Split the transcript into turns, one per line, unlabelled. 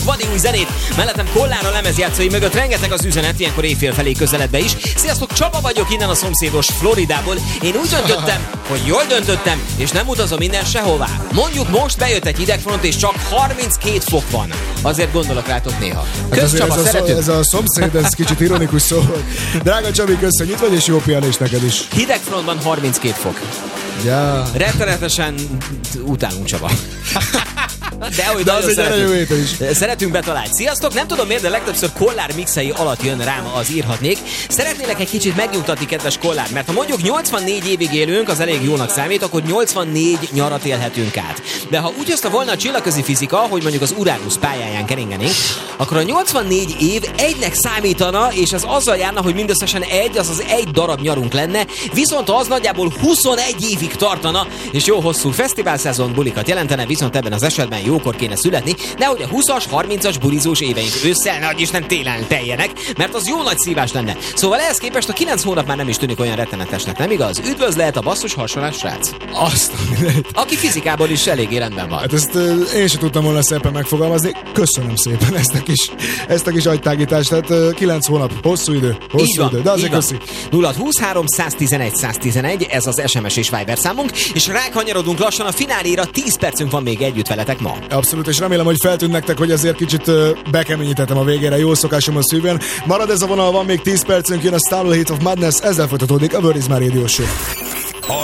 Vadi új zenét, mellettem Kollár a lemezjátszói mögött, rengeteg az üzenet, ilyenkor éjfél felé közeled be is. Sziasztok, Csaba vagyok innen a szomszédos Floridából. Én úgy döntöttem, hogy jól döntöttem, és nem utazom innen sehová. Mondjuk most bejött egy hidegfront, és csak 32 fok van. Azért gondolok rátok néha. Kösz, Csaba, szeretünk.
Ez a szomszéd, ez kicsit ironikus szó. Drága Csabi, köszönjük, vagy és jó pihenés neked is.
Hidegfrontban 32 fok.
Ja.
Rettenetesen utálunk, Csaba. De
az egy szeretünk.
Is. Szeretünk betalálni. Sziasztok! Nem tudom miért, de legtöbbször Kollár mixei alatt jön rám az írhatnék. Szeretnélek egy kicsit megnyugtatni, kedves Kollár, mert ha mondjuk 84 évig élünk, az elég jónak számít, akkor 84 nyarat élhetünk át. De ha úgy hozta volna a csillagközi fizika, hogy mondjuk az Uranus pályáján keringenénk, akkor a 84 év egynek számítana, és ez azzal járna, hogy mindösszesen azaz egy darab nyarunk lenne, viszont az nagyjából 21 évig tartana, és jó hosszú fesztiválszezon bulikat jelentene, viszont ebben az esetben jókor kéne születni, nehogy a 20-as, 30-as bulizós éveink ősszel, nagyisten télen teljenek, mert az jó nagy szívás lenne. Szóval ehhez képest a 9 hónap már nem is tűnik olyan rettenetesnek, nem igaz? Üdvözlet a basszus hasonlás srác.
Azt,
aki fizikából is eléggé rendben van.
Hát ezt én sem tudtam volna szépen megfogalmazni. Köszönöm szépen ezt a kis agytágítást. Tehát 9 hónap, hosszú idő, de azért köszi.
0-23 111 111, ez az SMS és Viber számunk, és rákanyarodunk lassan a fináléra, 10 percünk van még együtt veletek ma.
Abszolút, és remélem, hogy feltűnt nektek, hogy azért kicsit bekeményítettem a végére, jó szokásom a szívben. Marad ez a vonal, van még 10 percünk, jön a Starlight of Madness, ezzel folytatódik a Word is My Radio Show.